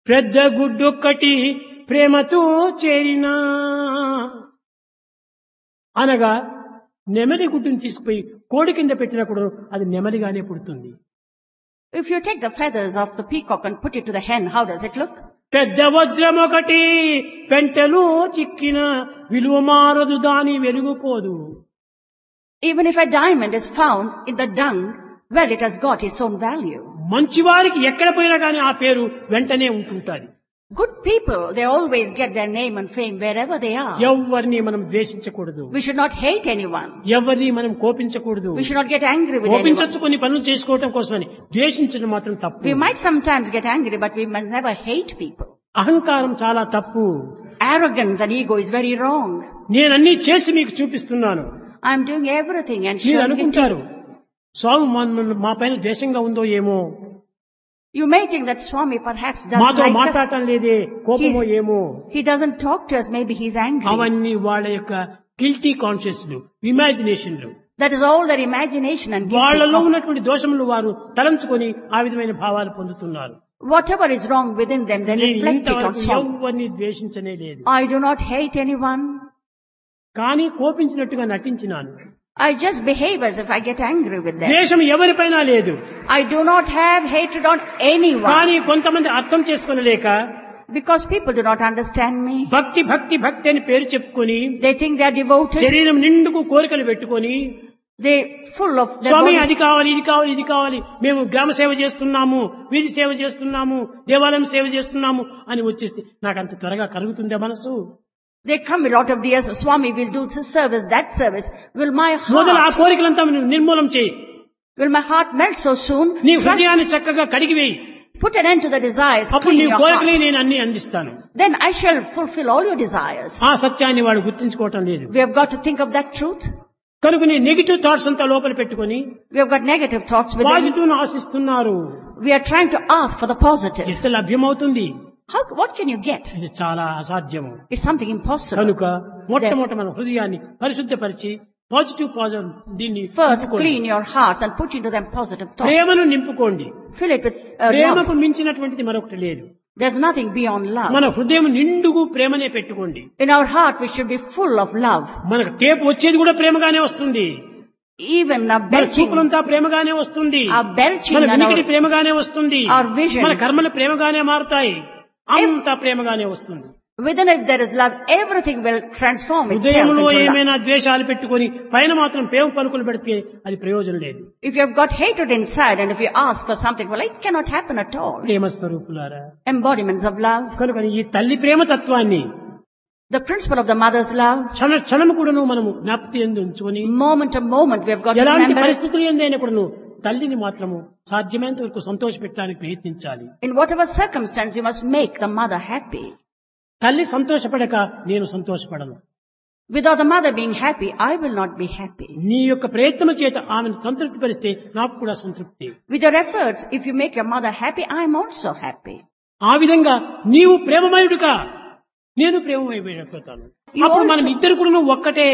పెద్ద గుడ్డొక్కటి ప్రేమతో చేరినా అనగా నెమలి గుడ్డుని తీసుకుపోయి కోడి కింద పెట్టినప్పుడు అది నెమలిగానే పుడుతుంది. If you take the feathers of the peacock and put it to the hen, how does it look? పెద్ద వజ్రం ఒకటి పెంటలో చిక్కిన విలువ మారదు దాని వెలుగుపోదు. Even if a diamond is found in the dung, well, it has got its own value. మంచివారికి ఎక్కడ పోయినా కానీ ఆ పేరు వెంటనే ఉంటుంటది. Good people, they always get their name and fame wherever they are. ఎవరిని మనం ద్వేషించకూడదు, We should not hate anyone. ఎవరిని మనం కోపించకూడదు. We should not get angry with anyone. కోపించచ్చు కొన్ని పనులు చేసుకోవటం కోసమని, ద్వేషించడం మాత్రం తప్పు. We might sometimes get angry, but we must never hate people. అహంకారం చాలా తప్పు. Arrogance and ego is very wrong. నేనన్నీ చేసి మీకు చూపిస్తున్నాను. I am doing everything and మీరు showing it to అనుకుంటారు you. స్వామి మా పైన ద్వేషంగా ఉందో ఏమో, You may think that Swami perhaps doesn't మాతో like us. మాట్లాడటం లేదే, కోపమో ఏమో. He doesn't talk to us. Maybe he's angry. అవన్నీ వాళ్ళ యొక్క guilty కాన్షియస్లు, ఇమాజినేషన్లు, That is all their imagination and guilty వాళ్ళలో conscience. ఉన్నటువంటి దోషములు వారు తలంచుకొని ఆ విధమైన భావాలు పొందుతున్నారు. Whatever is wrong within them, they నేను reflect it on ఇంతవరకు Swami. ఎవరిని ద్వేషించనే లేదు, I do not hate anyone. కానీ కోపించినట్టుగా నటించినాను. I just behave as if I get angry with them. ద్వేషం ఎవరిపైనా లేదు, I do not have hatred on anyone. కానీ కొంతమంది అర్థం చేసుకోలేక Because people do not understand me. భక్తి భక్తి భక్తి అని పేరు చెప్పుకొని They think they are devoted. శరీరం నిండుకు కోరికలు పెట్టుకొని They full of their Swamy bodies. అది కావాలి ఇది కావాలి ఇది కావాలి, మేము గ్రామ సేవ చేస్తున్నాము, వీధి సేవ చేస్తున్నాము, దేవాలయం సేవ చేస్తున్నాము అని వచ్చేస్తే నాకు అంత త్వరగా కలుగుతుందే మనసు? They come a lot of years. Swami will do this service, that service. Will my మొదలు ఆ heart, కోరికలంతా నిర్మూలం చేయి. will my heart melt so soon? నీ Trust- హృదయాన్ని చక్కగా కడిగివేయి. Put an end to the desires. అప్పుడు Clean నీ your కోరికలే heart. నేను అన్ని అందిస్తాను. Then I shall fulfill all your desires. ఆ సత్యాన్ని వాడు గుర్తించుకోవటం లేదు. We have got to think of that truth. కనుక నీ నెగిటివ్ థాట్స్ అంతా లోపల పెట్టుకొని We have got negative thoughts within. Positive ను ఆశిస్తున్నారు. We are trying to ask for the positive. ఎంత లభ్యమవుతుంది? What can you get? ఇది చాలా అసాధ్యము. It's something impossible. కనుక మొట్టమొదట మన హృదయాన్ని పరిశుద్ధపరిచి పాజిటివ్ దీన్ని First, నింపుకోండి. clean your hearts and put into them positive thoughts. ప్రేమను నింపుకోండి. Fill it with ప్రేమకు love. మించినటువంటిది మరొకటి లేదు. There's nothing beyond love. మన హృదయం నిండుగు ప్రేమనే పెట్టుకోండి. In our heart, we should be full of love. మనకు తేపు వచ్చేది కూడా ప్రేమగానే వస్తుంది. Even our మన belching, చూపులంతా ప్రేమగానే వస్తుంది. our belching మన and వినికిడి our, ప్రేమగానే వస్తుంది. our vision. మన కర్మలు ప్రేమగానే మారుతాయి. అంతా ప్రేమగానే వస్తుంది. within if there is love, everything will transform itself హృదయంలో into love. ఏమైనా ద్వేషాలు పెట్టుకొని పైన మాత్రం ప్రేమ పలుకులు పెడితే అది ప్రయోజనం లేదు. If you have got hatred inside and if you ask for something, well, it cannot happen at all. ప్రేమ స్వరూపులారా, Embodiments of love. కనుక ఈ తల్లి ప్రేమ తత్వాన్ని The principle of the mother's love. క్షణము కూడాను మనము జ్ఞాపకం యందు ఉంచుకొని Moment to moment, we have got to ఎలాంటి remember it. పరిస్థితులు ఎందైనా కూడాను తల్లిని మాత్రము సాధ్యమైనంత వరకు సంతోషపెట్టడానికి ప్రయత్నించాలి. In whatever circumstance, you must make the mother happy. తల్లి సంతోషపడక నేను సంతోషపడను. Without the mother being happy, I will not be happy. నీ యొక్క ప్రయత్నం చేత ఆమెను సంతృప్తి పరిస్తే నాకు కూడా సంతృప్తి. With your efforts, if you make your mother happy, I am also happy. ఆ విధంగా నీవు ప్రేమమయుడుగా నేను ప్రేమమయమైపోతాను. You అప్పుడు also- మనం ఇద్దరు కూడా ఒక్కటే.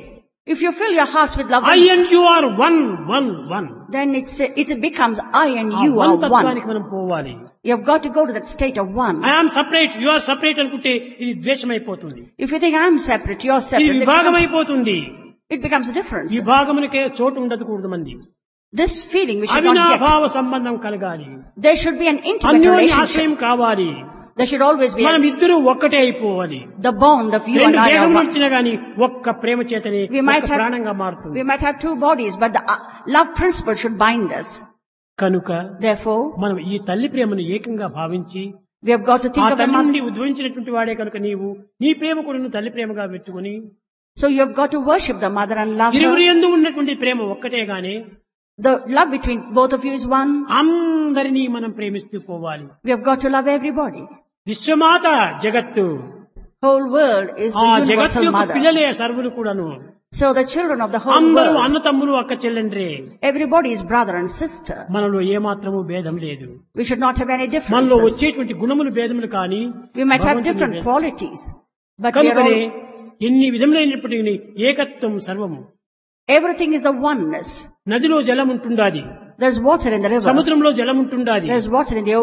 If you fill your hearts with love, I and you are one one one. then it becomes I and ఆ you వన్ are one. తత్వానికి మనం పోవాలి. You have got to go to that state of one. I am separate, you are separate అనుకుంటే ఇది ద్వేషం అయిపోతుంది. If you think I am separate, you are ఇది separate, విభాగం అయిపోతుంది. it becomes a difference. ఈ భాగమునకే చోటు ఉండకూడదు మంది. This feeling we should not get. అవినాభావ సంబంధం కలగాలి. There should be an intimate అన్యోన్య relationship. ఆశ్రయం కావాలి. There should always be మనం ఇద్దరు ఒక్కటే అయిపోవాలి. the bond of you and రెండు I are దేహం one. వచ్చినా గాని ఒక్క ప్రేమ చేతనే We might ఒక్క have- ప్రాణంగా మారుతుంది. We might have two bodies, but the love principle should bind us. కనుక Therefore, మనం ఈ తల్లి ప్రేమను ఏకంగా భావించి we have got to ఆ think of the తల్లి mother. నుండి ఉద్భవించినటువంటి వాడే కనుక నీవు నీ ప్రేమ కూడా తల్లి ప్రేమగా పెట్టుకుని So you have got to worship the mother and love ఇరువురి her. యందు ఉన్నటువంటి ప్రేమ ఒక్కటే గాని The love between both of you is one. అందరినీ మనం ప్రేమిస్తూ పోవాలి. We have got to love everybody. విశ్వమాత జగత్తు, Whole world is ఆ the జగత్తు universal యొక్క mother. పిల్లలే సర్వులు కూడాను. So the children of the whole అందరూ world, అన్న తమ్ములు అక్క చెల్లెండ్రే. everybody is brother and sister. మనలో ఏమాత్రము భేదం లేదు. We should not have any మనలో differences. వచ్చేటువంటి గుణములు భేదములు కానీ We might have భగవంతుని different భేదం. qualities, but we are కనుకనే all, ఎన్ని విధములైనప్పటికీ ఏకత్వం సర్వము. everything is the oneness. నదిలో జలం ఉంటుండాది, There's water in the river. సముద్రంలో జలం ఉంటుండాది, There's water in the